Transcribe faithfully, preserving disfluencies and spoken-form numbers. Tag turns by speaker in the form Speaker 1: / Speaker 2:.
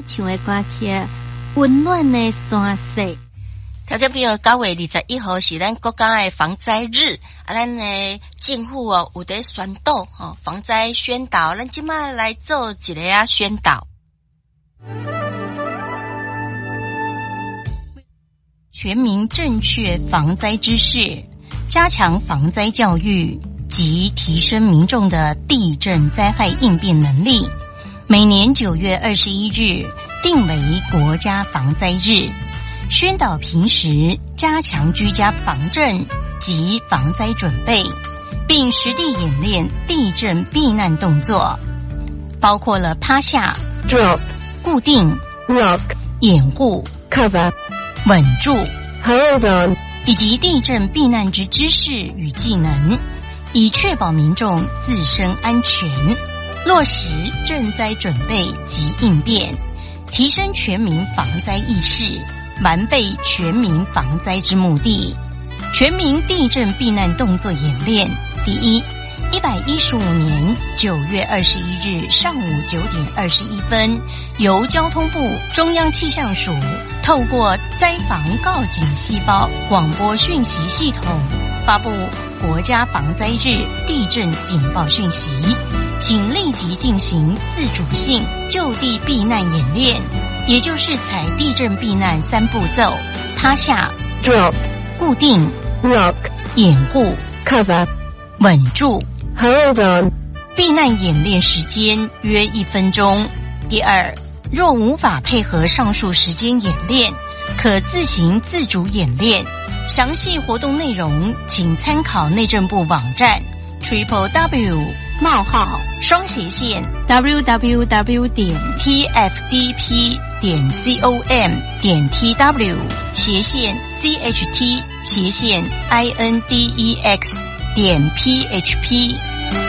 Speaker 1: 唱的歌曲，温暖的山色。
Speaker 2: 条条朋友，九月二十一号是咱国家的防灾日，啊，咱的政府哦有在宣导哦防灾宣导，咱即马来做一个啊宣导。
Speaker 3: 全民正确防灾知识，加强防灾教育及提升民众的地震灾害应变能力。每年九月二十一日定为国家防灾日，宣导平时加强居家防震及防灾准备，并实地演练地震避难动作，包括了趴下、
Speaker 4: drop、
Speaker 3: 固定、
Speaker 4: rock、
Speaker 3: 掩护、
Speaker 4: cover、
Speaker 3: 稳住、
Speaker 4: hold on，
Speaker 3: 以及地震避难之知识与技能，以确保民众自身安全，落实震灾准备及应变，提升全民防灾意识，完备全民防灾之目的。全民地震避难动作演练，第一，一百一十五年九月二十一日上午九点二十一分，由交通部中央气象署透过灾防告警细胞广播讯息系统发布国家防灾日地震警报讯息，请立即进行自主性就地避难演练，也就是采地震避难三步骤：趴下、
Speaker 4: drop、
Speaker 3: 固定、
Speaker 4: rock、
Speaker 3: 掩护、
Speaker 4: cover、
Speaker 3: 稳住。
Speaker 4: hold on。
Speaker 3: 避难演练时间约一分钟。第二，若无法配合上述时间演练，可自行自主演练。详细活动内容，请参考内政部网站 triple w 冒号双斜线 www 点 tfdp 点 com 点 tw 斜线 cht 斜线 index 点 php。